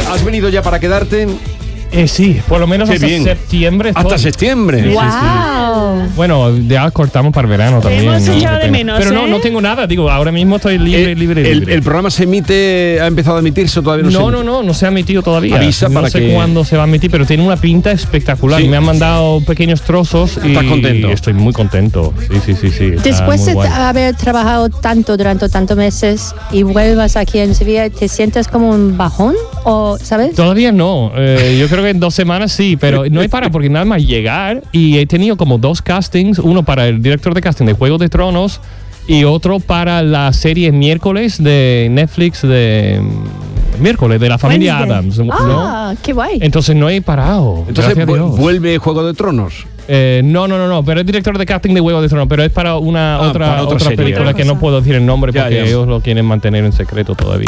¿Has venido ya para quedarte? Sí, por lo menos Qué hasta bien. septiembre. Hasta septiembre. Sí, ¡Wow! sí. Bueno, ya cortamos para el verano también. hemos ¿no? echado de Qué pena. menos, Pero ¿eh? no tengo nada. Digo, ahora mismo estoy libre. El programa se emite, ha empezado a emitirse o todavía no se emite? No se ha emitido todavía. Avisa no para sé que... cuándo se va a emitir, pero tiene una pinta espectacular. Sí. Me han mandado pequeños trozos. ¿Estás contento? Estoy muy contento. Sí. Está Después muy de guay. haber trabajado tanto durante tantos meses y vuelvas aquí en Sevilla, ¿te sientes como un bajón? ¿O sabes? Todavía no. Yo creo que en 2 semanas sí, pero no he parado porque nada más llegar y he tenido como 2 castings, uno para el director de casting de Juego de Tronos y otro para la serie Miércoles de Netflix de Miércoles de la familia Wednesday. Adams, ¿no? Ah, qué guay. Entonces no he parado. Entonces gracias a Dios. vuelve Juego de Tronos. No, pero es director de casting de Juego de Tronos, pero es para para otra otra serie. película Otra que no cosa. puedo decir el nombre Ya, porque ya. ellos lo quieren mantener en secreto todavía.